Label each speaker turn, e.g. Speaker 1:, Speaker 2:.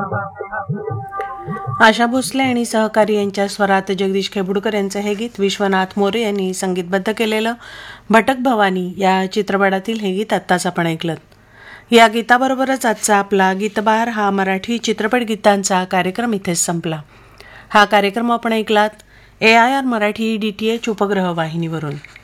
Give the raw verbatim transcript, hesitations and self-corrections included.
Speaker 1: आशा भोसले आणि सहकारी यांच्या स्वरात जगदीश खेबुडकर यांचं हे गीत विश्वनाथ मोरे यांनी संगीतबद्ध केलेलं भटक भवानी या चित्रपटातील हे गीत आत्ताच आपण ऐकलं. या गीताबरोबरच आजचा आपला गीतबहार हा मराठी चित्रपट गीतांचा कार्यक्रम इथेच संपला. हा कार्यक्रम आपण ऐकलात ए I R Marathi D T H उपग्रह वाहिनीवरून.